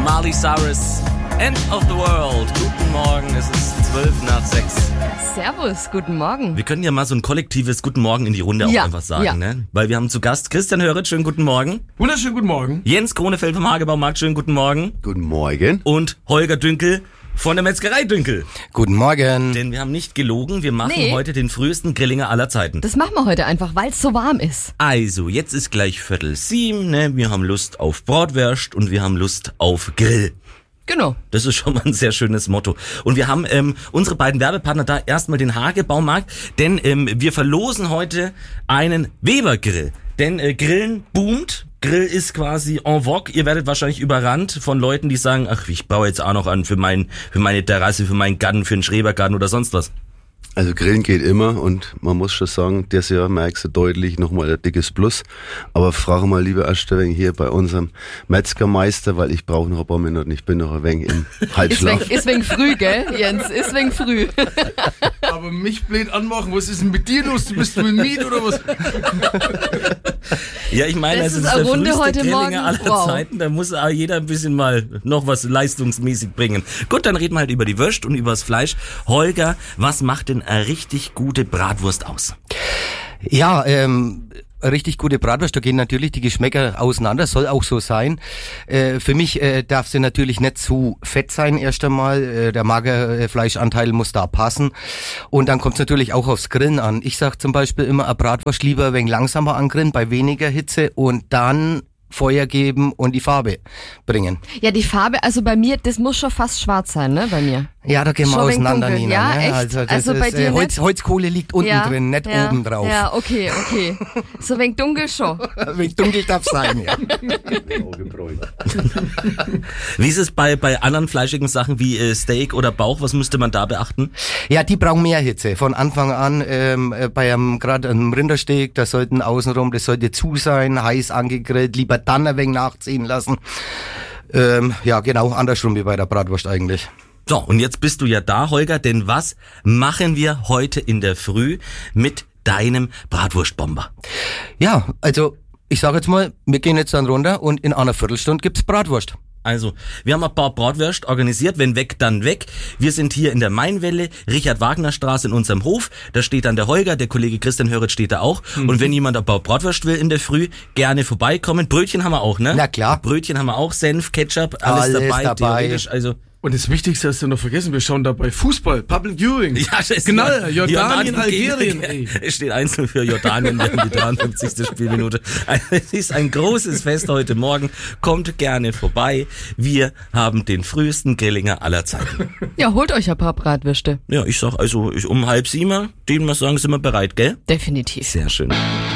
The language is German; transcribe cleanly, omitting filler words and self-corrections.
Miley Cyrus, End of the World. Guten Morgen, es ist 6:12. Servus, guten Morgen. Wir können ja mal so ein kollektives Guten Morgen in die Runde auch einfach sagen, ne? Weil wir haben zu Gast Christian Höritz, schönen guten Morgen. Wunderschönen guten Morgen. Jens Kronefeld vom Hagebaumarkt, schönen guten Morgen. Guten Morgen. Und Holger Dünkel von der Metzgerei Dünkel. Guten Morgen. Denn wir haben nicht gelogen, wir machen heute den frühesten Grillinger aller Zeiten. Das machen wir heute einfach, weil es so warm ist. Also, jetzt ist gleich 6:45, ne? Wir haben Lust auf Bratwurst und wir haben Lust auf Grill. Genau. Das ist schon mal ein sehr schönes Motto. Und wir haben unsere beiden Werbepartner da erstmal den Hagebaumarkt, denn wir verlosen heute einen Weber-Grill. Denn Grillen boomt. Grill ist quasi en vogue. Ihr werdet wahrscheinlich überrannt von Leuten, die sagen, ach, ich baue jetzt auch noch an für meine Terrasse, für meinen Garten, für einen Schrebergarten oder sonst was. Also Grillen geht immer und man muss schon sagen, das Jahr merkst du deutlich nochmal ein dickes Plus. Aber frage mal lieber erst ein wenig hier bei unserem Metzgermeister, weil ich brauche noch ein paar Minuten, ich bin noch ein wenig im Halbschlaf. Ist wegen früh, gell, Jens? Ist wegen früh. Aber mich blöd anmachen, was ist denn mit dir los? Du bist mit Miet oder was? Ja, ich meine, Das es ist ist der eine Runde früheste heute Grillinger Morgen. aller Wow. Zeiten. Da muss auch jeder ein bisschen mal noch was leistungsmäßig bringen. Gut, dann reden wir halt über die Wurst und über das Fleisch. Holger, was macht denn eine richtig gute Bratwurst aus? Ja, richtig gute Bratwurst, da gehen natürlich die Geschmäcker auseinander, soll auch so sein. Für mich darf sie natürlich nicht zu fett sein erst einmal, der Magerfleischanteil muss da passen und dann kommt es natürlich auch aufs Grillen an. Ich sag zum Beispiel immer, eine Bratwurst lieber ein wenig langsamer angrillen, bei weniger Hitze und dann Feuer geben und die Farbe bringen. Ja, die Farbe, also bei mir, das muss schon fast schwarz sein, ne, bei mir. Ja, da gehen wir Schon wegen auseinander, dunkel. Nina. Ja, ne? echt? Das Also bei ist, dir nicht? Holzkohle liegt unten drin, nicht oben drauf. Ja, okay. So wegen dunkel schon. Wenig dunkel darf sein, ja. Wie ist es bei anderen fleischigen Sachen wie Steak oder Bauch? Was müsste man da beachten? Ja, die brauchen mehr Hitze. Von Anfang an, bei gerade einem Rindersteak, das sollten außenrum, das sollte zu sein, heiß angegrillt, lieber dann ein wenig nachziehen lassen. Ja, genau, andersrum wie bei der Bratwurst eigentlich. So, und jetzt bist du ja da, Holger, denn was machen wir heute in der Früh mit deinem Bratwurstbomber? Ja, also, ich sage jetzt mal, wir gehen jetzt dann runter und in einer Viertelstunde gibt's Bratwurst. Also, wir haben ein paar Bratwürst organisiert, wenn weg, dann weg. Wir sind hier in der Mainwelle, Richard-Wagner-Straße in unserem Hof. Da steht dann der Holger, der Kollege Christian Höritz steht da auch. Und wenn jemand ein paar Bratwürst will in der Früh, gerne vorbeikommen. Brötchen haben wir auch, ne? Na klar. Brötchen haben wir auch, Senf, Ketchup, alles dabei. Theoretisch, also... Und das Wichtigste hast du noch vergessen, wir schauen dabei Fußball, Public Viewing. Ja, das ist genau, Jordanien, Algerien. Ey. Es steht 1-0 für Jordanien, wir haben die 53. Spielminute. Also, es ist ein großes Fest heute Morgen. Kommt gerne vorbei. Wir haben den frühesten Grillinger aller Zeiten. Ja, holt euch ein paar Bratwürste. Ja, ich sag also, um 6:30, denen wir sagen, sind wir bereit, gell? Definitiv. Sehr schön.